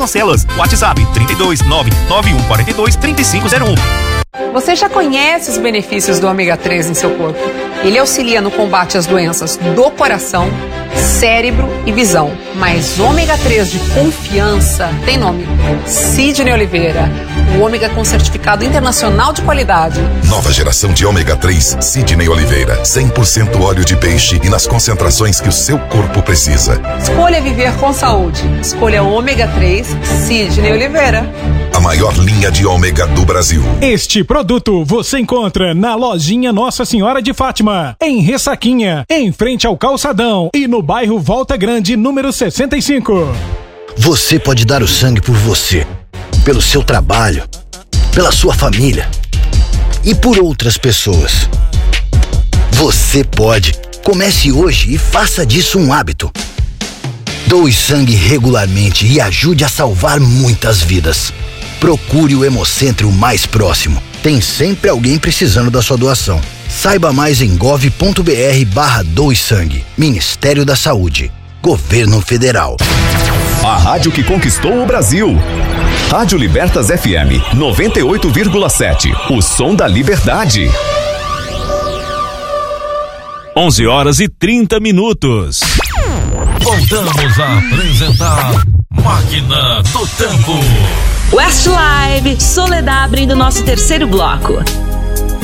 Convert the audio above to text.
parcelas. WhatsApp 32991423501. Você já conhece os benefícios do ômega 3 em seu corpo? Ele auxilia no combate às doenças do coração, cérebro e visão. Mas ômega 3 de confiança tem nome: Sidney Oliveira. O ômega com certificado internacional de qualidade. Nova geração de ômega 3, Sidney Oliveira. 100% óleo de peixe e nas concentrações que o seu corpo precisa. Escolha viver com saúde. Escolha ômega 3, Sidney Oliveira. A maior linha de ômega do Brasil. Este produto você encontra na lojinha Nossa Senhora de Fátima, em Ressaquinha, em frente ao Calçadão e no bairro Volta Grande, número 65. Você pode dar o sangue por você, pelo seu trabalho, pela sua família e por outras pessoas. Você pode. Comece hoje e faça disso um hábito. Doe sangue regularmente e ajude a salvar muitas vidas. Procure o Hemocentro mais próximo. Tem sempre alguém precisando da sua doação. Saiba mais em gov.br/doe sangue. Ministério da Saúde. Governo Federal. A rádio que conquistou o Brasil. Rádio Libertas FM 98,7. O som da liberdade. 11h30. Voltamos a apresentar Máquina do Tempo. Westlife, Soledad abrindo nosso terceiro bloco.